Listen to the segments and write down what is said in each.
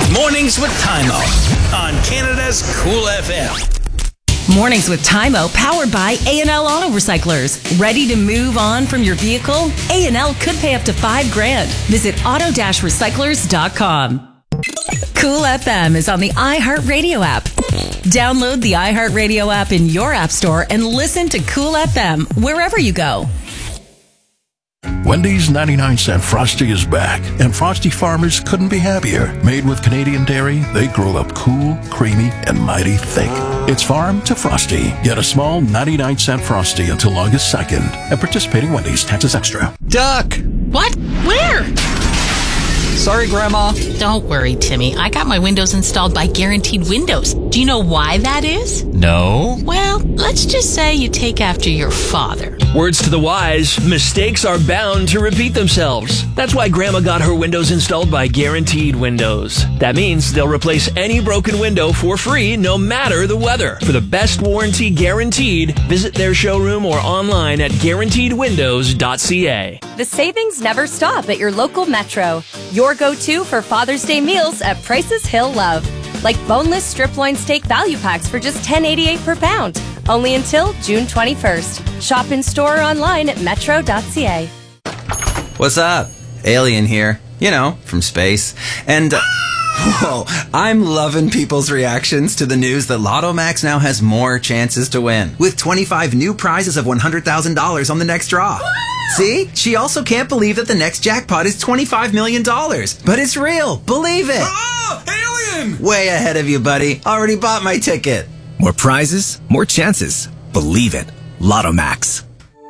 Mornings with Tymo on Canada's Cool FM. Mornings with Tymo, powered by A&L Auto Recyclers. Ready to move on from your vehicle? A&L could pay up to $5,000. Visit auto-recyclers.com. Cool FM is on the iHeartRadio app. Download the iHeartRadio app in your app store and listen to Cool FM wherever you go. Wendy's 99-cent Frosty is back, and Frosty farmers couldn't be happier. Made with Canadian dairy, they grow up cool, creamy, and mighty thick. It's farm to Frosty. Get a small 99-cent Frosty until August 2nd. At participating Wendy's, taxes extra. Duck! What? Where? Sorry, Grandma. Don't worry, Timmy. I got my windows installed by Guaranteed Windows. Do you know why that is? No. Well, let's just say you take after your father. Words to the wise, mistakes are bound to repeat themselves. That's why Grandma got her windows installed by Guaranteed Windows. That means they'll replace any broken window for free, no matter the weather. For the best warranty guaranteed, visit their showroom or online at guaranteedwindows.ca. The savings never stop at your local Metro. Your go-to for Father's Day meals at prices he'll love. Like boneless strip loin steak value packs for just $10.88 per pound. Only until June 21st. Shop in store or online at metro.ca. What's up? Alien here. You know, from space. And, whoa, I'm loving people's reactions to the news that Lotto Max now has more chances to win. With 25 new prizes of $100,000 on the next draw. See? She also can't believe that the next jackpot is $25 million. But it's real. Believe it. Oh, alien! Way ahead of you, buddy. Already bought my ticket. More prizes, more chances. Believe it. Lotto Max.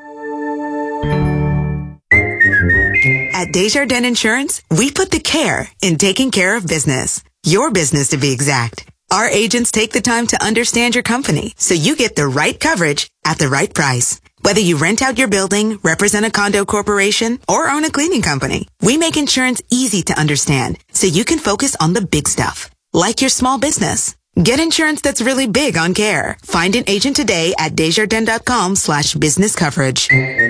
At Desjardins Insurance, we put the care in taking care of business. Your business, to be exact. Our agents take the time to understand your company so you get the right coverage at the right price. Whether you rent out your building, represent a condo corporation, or own a cleaning company, we make insurance easy to understand so you can focus on the big stuff, like your small business. Get insurance that's really big on care. Find an agent today at Desjardins.com/business coverage.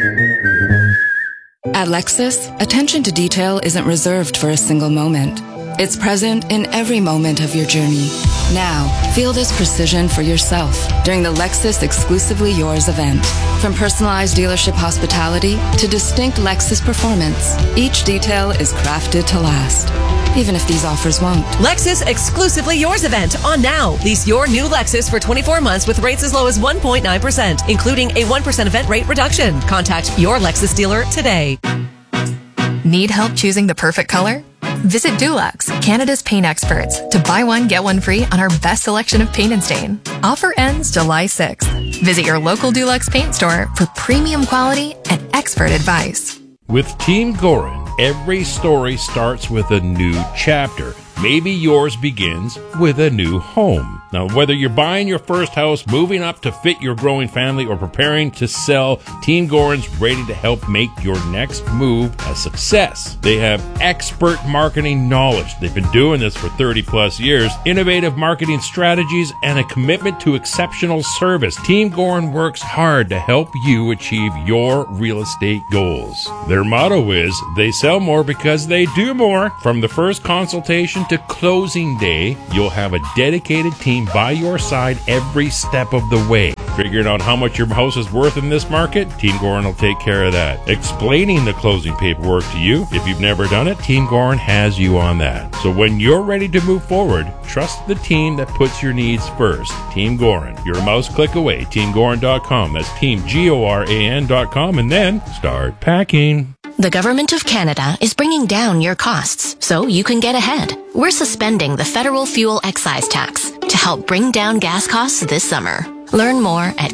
At Lexus, attention to detail isn't reserved for a single moment. It's present in every moment of your journey. Now, feel this precision for yourself during the Lexus Exclusively Yours event. From personalized dealership hospitality to distinct Lexus performance, each detail is crafted to last, even if these offers won't. Lexus Exclusively Yours event on now. Lease your new Lexus for 24 months with rates as low as 1.9%, including a 1% event rate reduction. Contact your Lexus dealer today. Need help choosing the perfect color? Visit Dulux, Canada's paint experts, to buy one, get one free on our best selection of paint and stain. Offer ends July 6th. Visit your local Dulux paint store for premium quality and expert advice. With Team Gorin, every story starts with a new chapter. Maybe yours begins with a new home. Now, whether you're buying your first house, moving up to fit your growing family, or preparing to sell, Team Gorin's ready to help make your next move a success. They have expert marketing knowledge. They've been doing this for 30 plus years, innovative marketing strategies, and a commitment to exceptional service. Team Gorin works hard to help you achieve your real estate goals. Their motto is, they sell more because they do more. From the first consultation to closing day, you'll have a dedicated team by your side every step of the way. Figuring out how much your house is worth in this market? Team Gorin will take care of that. Explaining the closing paperwork to you, if you've never done it, Team Gorin has you on that. So when you're ready to move forward, trust the team that puts your needs first. Team Gorin. You're a mouse click away. TeamGorin.com. That's TeamGoran.com, and then start packing. The Government of Canada is bringing down your costs so you can get ahead. We're suspending the federal fuel excise tax to help bring down gas costs this summer. Learn more at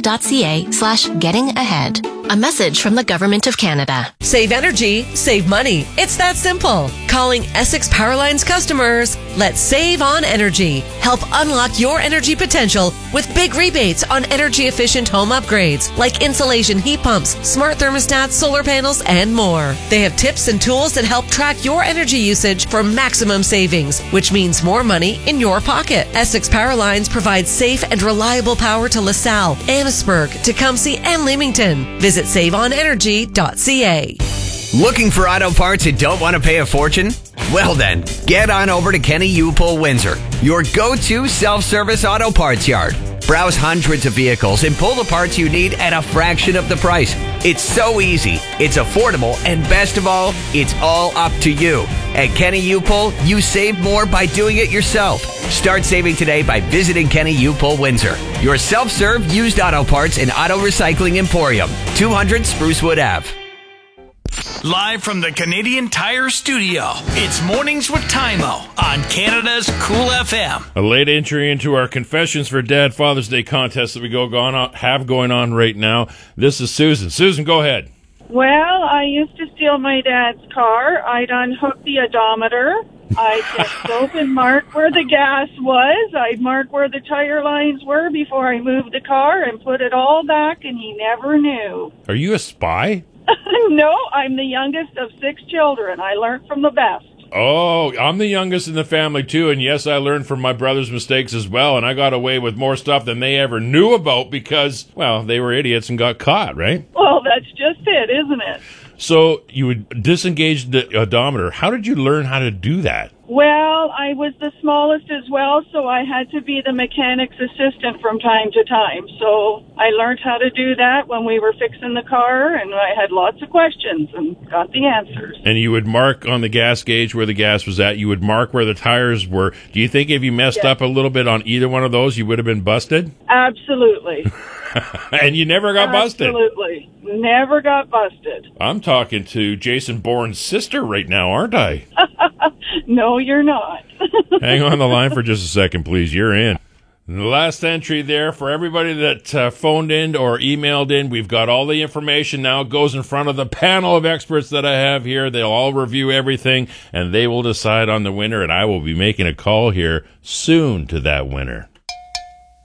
canada.ca/getting-ahead. A message from the Government of Canada. Save energy, save money. It's that simple. Calling Essex Powerlines customers. Let's save on energy. Help unlock your energy potential with big rebates on energy-efficient home upgrades like insulation heat pumps, smart thermostats, solar panels, and more. They have tips and tools that help track your energy usage for maximum savings, which means more money in your pocket. Essex Powerlines provides safe and reliable power to LaSalle, Amherstburg, Tecumseh, and Leamington. Visit saveonenergy.ca. Looking for auto parts you don't want to pay a fortune? Well then, get on over to Kenny U-Pull Windsor, your go-to self-service auto parts yard. Browse hundreds of vehicles and pull the parts you need at a fraction of the price. It's so easy, it's affordable, and best of all, it's all up to you. At Kenny U-Pull, you save more by doing it yourself. Start saving today by visiting Kenny U-Pull Windsor, your self-serve used auto parts and auto recycling emporium, 200 Sprucewood Ave. Live from the Canadian Tire Studio, it's Mornings with Tymo on Canada's Cool FM. A late entry into our Confessions for Dad Father's Day contest that we have going on right now. This is Susan. Susan, go ahead. Well, I used to steal my dad's car. I'd unhook the odometer. I'd get soap and mark where the gas was. I'd mark where the tire lines were before I moved the car and put it all back, and he never knew. Are you a spy? No, I'm the youngest of 6 children. I learned from the best. Oh, I'm the youngest in the family, too, and yes, I learned from my brother's mistakes as well, and I got away with more stuff than they ever knew about because, well, they were idiots and got caught, right? Well, that's just it, isn't it? So you would disengage the odometer. How did you learn how to do that? Well, I was the smallest as well, so I had to be the mechanic's assistant from time to time. So I learned how to do that when we were fixing the car, and I had lots of questions and got the answers. And you would mark on the gas gauge where the gas was at. You would mark where the tires were. Do you think if you messed up a little bit on either one of those, you would have been busted? Absolutely. And you never got busted? Absolutely. Never got busted. I'm talking to Jason Bourne's sister right now, aren't I? No, you're not. Hang on the line for just a second, please. You're in. The last entry there for everybody that phoned in or emailed in. We've got all the information now. It goes in front of the panel of experts that I have here. They'll all review everything, and they will decide on the winner, and I will be making a call here soon to that winner.